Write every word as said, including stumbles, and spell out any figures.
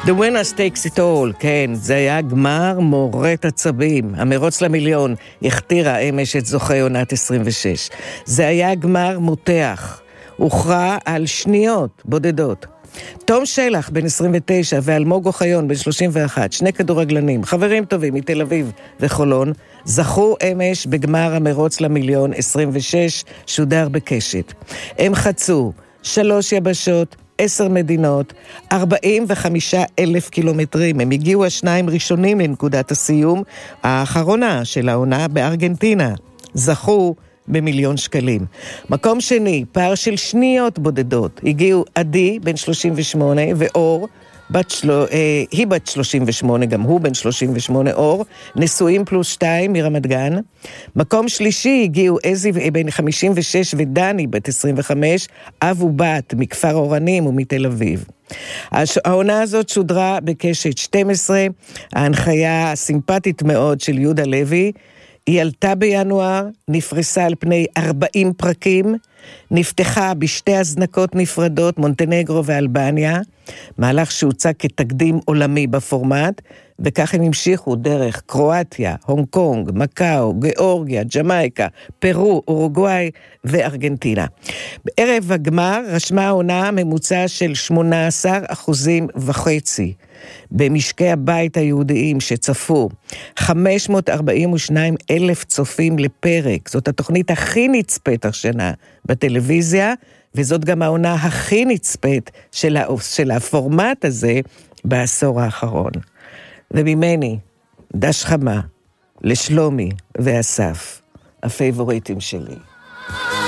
The Winners Takes It All, כן, זה היה גמר מורת עצבים. המרוץ למיליון הכתירה אמש את זוכי עונת עשרים ושש. זה היה גמר מותח, הוכרע על שניות בודדות. תום שלח בן עשרים ותשע ואלמוג אוחיון בן שלושים ואחת, שני כדורגלנים, חברים טובים מתל אביב וחולון, זכו אמש בגמר המרוץ למיליון עשרים ושש, שודר בקשת. הם חצו שלוש יבשות, עשר מדינות, ארבעים וחמישה אלף קילומטרים. הם הגיעו השניים ראשונים לנקודת הסיום האחרונה של העונה בארגנטינה. זכו במיליון שקלים. מקום שני, פער של שניות בודדות. הגיעו עדי בן שלושים ושמונה ואור, בת שלו, אה, היא בת שלושים ושמונה, גם הוא בן שלושים ושמונה, אור, נשואים פלוס שתיים מרמת גן. מקום שלישי הגיעו עזי בן חמישים ושש ודני בת עשרים וחמש, אב ובת מכפר אורנים ומתל אביב. העונה הזאת שודרה בקשת שתים עשרה, ההנחיה הסימפטית מאוד של יהודה לוי, היא עלתה בינואר, נפרסה על פני ארבעים פרקים, נפתחה בשתי הזנקות נפרדות, מונטנגרו ואלבניה, מהלך שהוצא כתקדים עולמי בפורמט, וכך הם המשיכו דרך קרואטיה, הונג קונג, מקאו, גיאורגיה, ג'מייקה, פרו, אורוגוואי וארגנטינה. בערב הגמר רשמה העונה ממוצע של שמונה עשר אחוזים וחצי. במשקי הבית היהודיים שצפו חמש מאות ארבעים ושניים אלף צופים לפרק. זאת התוכנית הכי נצפית השנה בטלוויזיה, וזאת גם העונה הכי נצפית של, ה... של הפורמט הזה בעשור האחרון. וממני, דש חמה, לשלומי ואסף, הפייבוריטים שלי.